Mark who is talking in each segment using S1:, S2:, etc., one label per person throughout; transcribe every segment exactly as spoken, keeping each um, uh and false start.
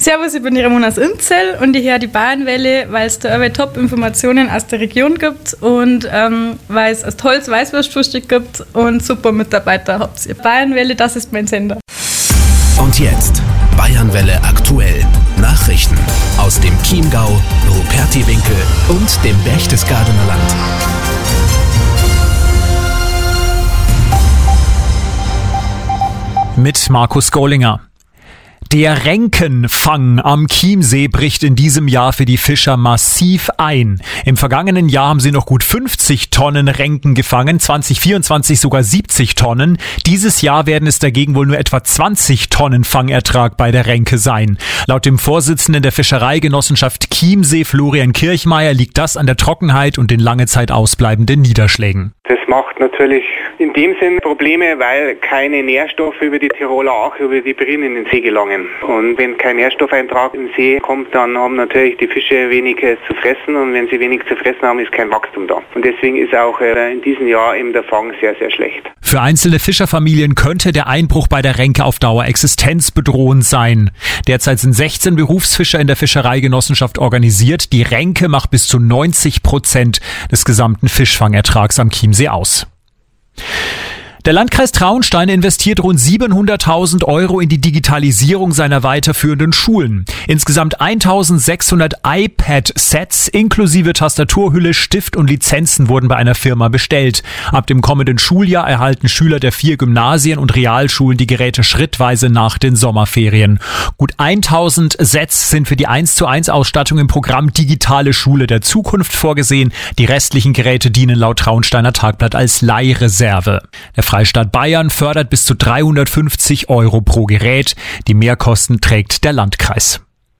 S1: Servus, ich bin die Ramona aus Inzell und ich höre die Bayernwelle, weil es da alle Top-Informationen aus der Region gibt und ähm, weil es ein tolles Weißwurstfrühstück gibt und super Mitarbeiter habt ihr. Bayernwelle, das ist mein Sender.
S2: Und jetzt Bayernwelle aktuell. Nachrichten aus dem Chiemgau, Rupertiwinkel und dem Berchtesgadener Land.
S3: Mit Markus Gollinger. Der Renkenfang am Chiemsee bricht in diesem Jahr für die Fischer massiv ein. Im vergangenen Jahr haben sie noch gut fünfzig Tonnen Renken gefangen, zwanzig vierundzwanzig sogar siebzig Tonnen. Dieses Jahr werden es dagegen wohl nur etwa zwanzig Tonnen Fangertrag bei der Renke sein. Laut dem Vorsitzenden der Fischereigenossenschaft Chiemsee, Florian Kirchmeier, liegt das an der Trockenheit und den lange Zeit ausbleibenden Niederschlägen.
S4: Das macht natürlich in dem Sinn Probleme, weil keine Nährstoffe über die Tiroler Ache, über die Brien in den See gelangen. Und wenn kein Nährstoffeintrag im See kommt, dann haben natürlich die Fische wenig zu fressen und wenn sie wenig zu fressen haben, ist kein Wachstum da. Und deswegen ist auch in diesem Jahr eben der Fang sehr, sehr schlecht.
S3: Für einzelne Fischerfamilien könnte der Einbruch bei der Renke auf Dauer existenzbedrohend sein. Derzeit sind sechzehn Berufsfischer in der Fischereigenossenschaft organisiert. Die Renke macht bis zu neunzig Prozent des gesamten Fischfangertrags am Chiemsee aus. Der Landkreis Traunstein investiert rund siebenhunderttausend Euro in die Digitalisierung seiner weiterführenden Schulen. Insgesamt eintausendsechshundert iPad-Sets inklusive Tastaturhülle, Stift und Lizenzen wurden bei einer Firma bestellt. Ab dem kommenden Schuljahr erhalten Schüler der vier Gymnasien und Realschulen die Geräte schrittweise nach den Sommerferien. Gut eintausend Sets sind für die eins zu eins Ausstattung im Programm Digitale Schule der Zukunft vorgesehen. Die restlichen Geräte dienen laut Traunsteiner Tagblatt als Leihreserve. Der Freistaat Bayern fördert bis zu dreihundertfünfzig Euro pro Gerät. Die Mehrkosten trägt der Landkreis.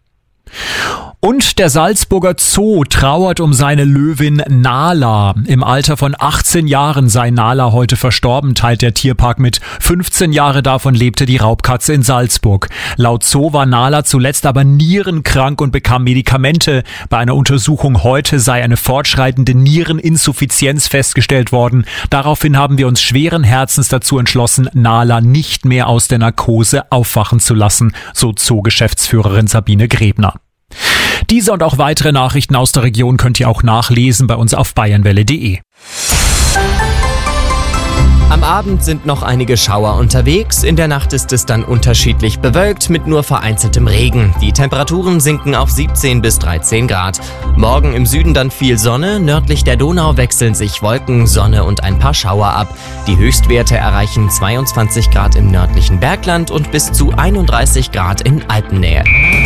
S3: Und der Salzburger Zoo trauert um seine Löwin Nala. Im Alter von achtzehn Jahren sei Nala heute verstorben, teilt der Tierpark mit. fünfzehn Jahre davon lebte die Raubkatze in Salzburg. Laut Zoo war Nala zuletzt aber nierenkrank und bekam Medikamente. Bei einer Untersuchung heute sei eine fortschreitende Niereninsuffizienz festgestellt worden. Daraufhin haben wir uns schweren Herzens dazu entschlossen, Nala nicht mehr aus der Narkose aufwachen zu lassen, so Zoo-Geschäftsführerin Sabine Grebner. Diese und auch weitere Nachrichten aus der Region könnt ihr auch nachlesen bei uns auf bayernwelle punkt de.
S5: Am Abend sind noch einige Schauer unterwegs, in der Nacht ist es dann unterschiedlich bewölkt mit nur vereinzeltem Regen. Die Temperaturen sinken auf siebzehn bis dreizehn Grad. Morgen im Süden dann viel Sonne, nördlich der Donau wechseln sich Wolken, Sonne und ein paar Schauer ab. Die Höchstwerte erreichen zweiundzwanzig Grad im nördlichen Bergland und bis zu einunddreißig Grad in Alpennähe.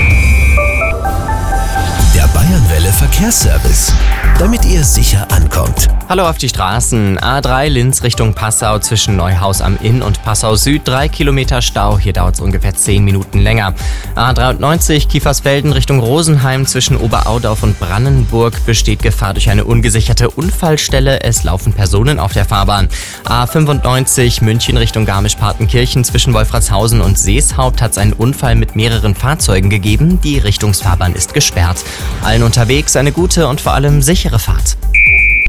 S2: Der Bayernwelle Verkehrsservice, damit ihr sicher ankommt.
S5: Hallo auf die Straßen. A drei Linz Richtung Passau zwischen Neuhaus am Inn und Passau Süd. Drei Kilometer Stau. Hier dauert es ungefähr zehn Minuten länger. A dreiundneunzig Kiefersfelden Richtung Rosenheim zwischen Oberaudorf und Brannenburg besteht Gefahr durch eine ungesicherte Unfallstelle. Es laufen Personen auf der Fahrbahn. A fünfundneunzig München Richtung Garmisch-Partenkirchen zwischen Wolfratshausen und Seeshaupt hat es einen Unfall mit mehreren Fahrzeugen gegeben. Die Richtungsfahrbahn ist gesperrt. Allen unterwegs eine gute und vor allem sichere Fahrt.